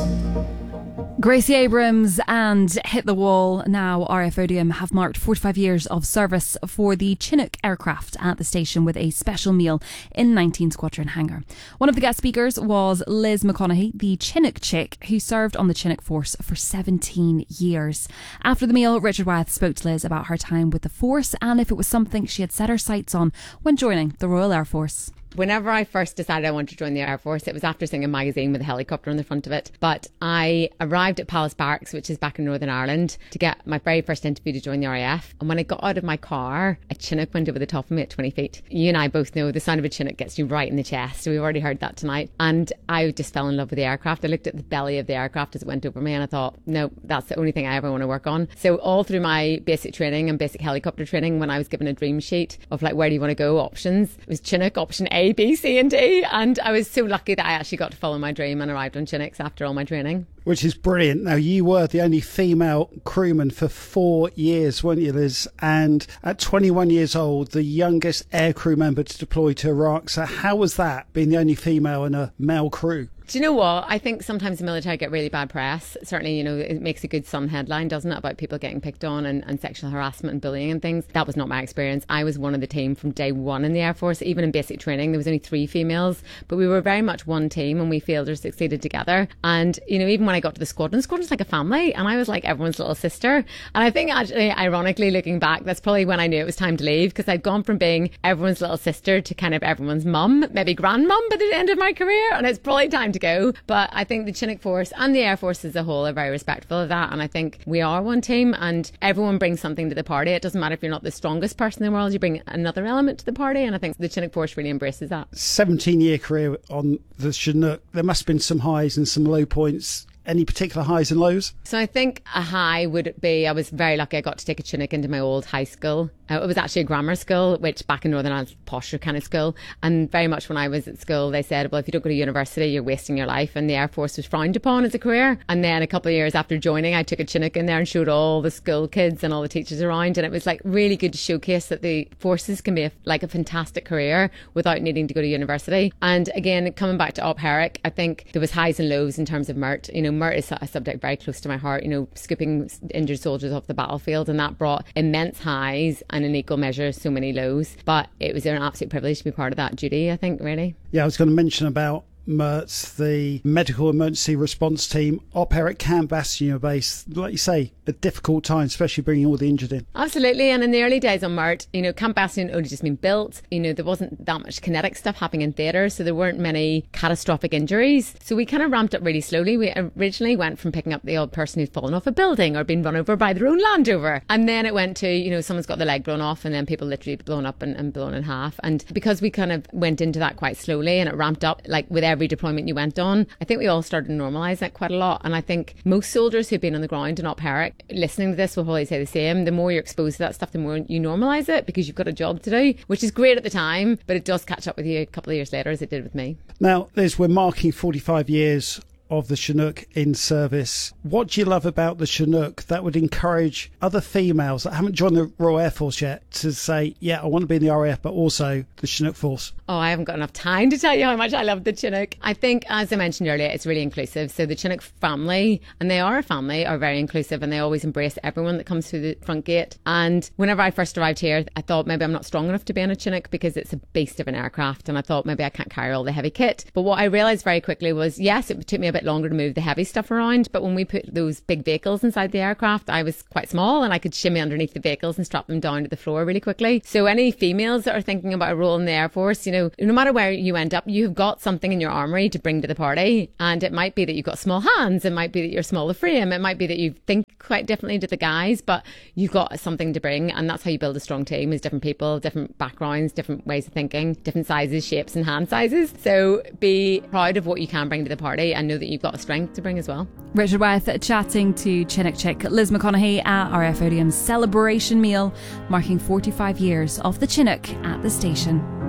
Gracie Abrams and Hit the Wall, now RAF Odium, have marked 45 years of service for the Chinook aircraft at the station with a special meal in 19 Squadron Hangar. One of the guest speakers was Liz McConaughey, the Chinook chick, who served on the Chinook Force for 17 years. After the meal, Richard Wyeth spoke to Liz about her time with the Force and if it was something she had set her sights on when joining the Royal Air Force. Whenever I first decided I wanted to join the Air Force, it was after seeing a magazine with a helicopter on the front of it. But I arrived at Palace Barracks, which is back in Northern Ireland, to get my very first interview to join the RAF. And when I got out of my car, a Chinook went over the top of me at 20 feet. You and I both know the sound of a Chinook gets you right in the chest. So we've already heard that tonight. And I just fell in love with the aircraft. I looked at the belly of the aircraft as it went over me and I thought, no, that's the only thing I ever want to work on. So all through my basic training and basic helicopter training, when I was given a dream sheet of like, where do you want to go, options, it was Chinook, option A, B, C and D. And I was so lucky that I actually got to follow my dream and arrived on Chinooks after all my training. Which is brilliant. Now, you were the only female crewman for 4 years, weren't you, Liz? And at 21 years old, the youngest aircrew member to deploy to Iraq. So how was that, being the only female in a male crew? Do you know what? I think sometimes the military get really bad press. Certainly, you know, it makes a good Sun headline, doesn't it, about people getting picked on and sexual harassment and bullying and things. That was not my experience. I was one of the team from day one in the Air Force. Even in basic training, there was only 3 females, but we were very much one team and we failed or succeeded together. And, you know, even when I got to the squadron's like a family and I was like everyone's little sister. And I think actually, ironically, looking back, that's probably when I knew it was time to leave, because I'd gone from being everyone's little sister to kind of everyone's mum, maybe grandmum by the end of my career. And it's probably time to go. But I think the Chinook Force and the Air Force as a whole are very respectful of that. And I think we are one team and everyone brings something to the party. It doesn't matter if you're not the strongest person in the world, you bring another element to the party. And I think the Chinook Force really embraces that. 17-year career on the Chinook. There must have been some highs and some low points. Any particular highs and lows? So I think a high would be, I was very lucky I got to take a Chinook into my old high school. It was actually a grammar school, which back in Northern Ireland, posher kind of school. And very much when I was at school, they said, well, if you don't go to university, you're wasting your life. And the Air Force was frowned upon as a career. And then a couple of years after joining, I took a Chinook in there and showed all the school kids and all the teachers around. And it was like really good to showcase that the forces can be like a fantastic career without needing to go to university. And again, coming back to Op Herrick, I think there was highs and lows in terms of MERT. You know, MERT is a subject very close to my heart, you know, scooping injured soldiers off the battlefield, and that brought immense highs and in equal measure so many lows. But it was an absolute privilege to be part of that duty, I think, really. Yeah, I was going to mention about MERT, the Medical Emergency Response Team, Op Herrick, Camp Bastion base. Like you say, a difficult time, especially bringing all the injured in. Absolutely. And in the early days on MERT, you know, Camp Bastion had only just been built. You know, there wasn't that much kinetic stuff happening in theatres, so there weren't many catastrophic injuries. So we kind of ramped up really slowly. We originally went from picking up the odd person who'd fallen off a building or been run over by their own Land Rover. And then it went to, you know, someone's got the leg blown off and then people literally blown up and blown in half. And because we kind of went into that quite slowly and it ramped up, like with every deployment you went on, I think we all started to normalise that quite a lot. And I think most soldiers who've been on the ground in Op Herrick listening to this will probably say the same. The more you're exposed to that stuff, the more you normalise it, because you've got a job to do, which is great at the time, but it does catch up with you a couple of years later, as it did with me. Now, Liz, we're marking 45 years of the Chinook in service. What do you love about the Chinook that would encourage other females that haven't joined the Royal Air Force yet to say, yeah, I want to be in the RAF, but also the Chinook Force? Oh, I haven't got enough time to tell you how much I love the Chinook. I think, as I mentioned earlier, it's really inclusive. So the Chinook family, and they are a family, are very inclusive and they always embrace everyone that comes through the front gate. And whenever I first arrived here, I thought maybe I'm not strong enough to be on a Chinook because it's a beast of an aircraft. And I thought maybe I can't carry all the heavy kit. But what I realised very quickly was, yes, it took me a bit longer to move the heavy stuff around, but when we put those big vehicles inside the aircraft, I was quite small and I could shimmy underneath the vehicles and strap them down to the floor really quickly. So any females that are thinking about a role in the Air Force, you know, no matter where you end up, you've got something in your armoury to bring to the party. And it might be that you've got small hands, it might be that you're small of frame, it might be that you think quite differently to the guys, but you've got something to bring. And that's how you build a strong team, is different people, different backgrounds, different ways of thinking, different sizes, shapes and hand sizes. So be proud of what you can bring to the party and know that you've got a strength to bring as well. Richard Wyeth chatting to Chinook chick Liz McConaughey at RAF Odium's celebration meal marking 45 years of the Chinook at the station.